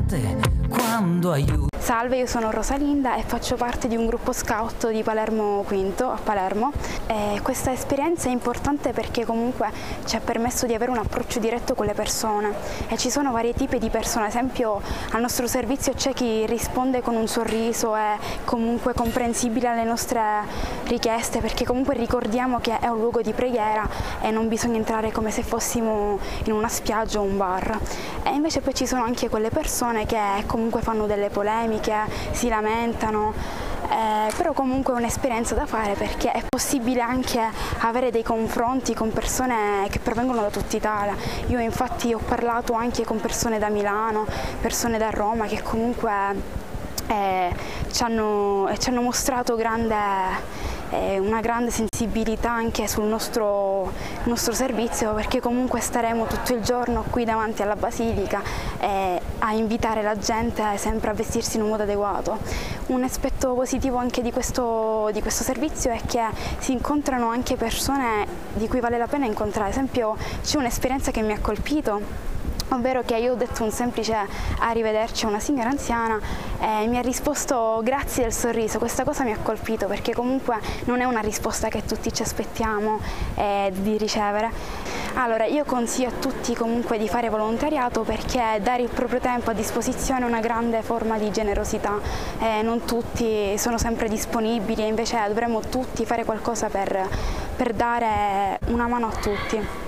quando aiuti. Salve, io sono Rosalinda e faccio parte di un gruppo scout di Palermo Quinto, a Palermo. Questa esperienza è importante perché comunque ci ha permesso di avere un approccio diretto con le persone e ci sono vari tipi di persone, ad esempio al nostro servizio c'è chi risponde con un sorriso e comunque comprensibile alle nostre richieste, perché comunque ricordiamo che è un luogo di preghiera e non bisogna entrare come se fossimo in una spiaggia o un bar. E invece poi ci sono anche quelle persone che comunque fanno delle polemiche, si lamentano, però comunque è un'esperienza da fare perché è possibile anche avere dei confronti con persone che provengono da tutta Italia. Io infatti ho parlato anche con persone da Milano, persone da Roma che comunque ci hanno mostrato una grande sensibilità anche sul nostro servizio, perché comunque staremo tutto il giorno qui davanti alla Basilica a invitare la gente sempre a vestirsi in un modo adeguato. Un aspetto positivo anche di questo servizio è che si incontrano anche persone di cui vale la pena incontrare. Ad esempio c'è un'esperienza che mi ha colpito, ovvero che io ho detto un semplice arrivederci a una signora anziana e mi ha risposto grazie del sorriso. Questa cosa mi ha colpito perché comunque non è una risposta che tutti ci aspettiamo di ricevere. Allora, io consiglio a tutti comunque di fare volontariato perché dare il proprio tempo a disposizione è una grande forma di generosità. Non tutti sono sempre disponibili e invece dovremmo tutti fare qualcosa per dare una mano a tutti.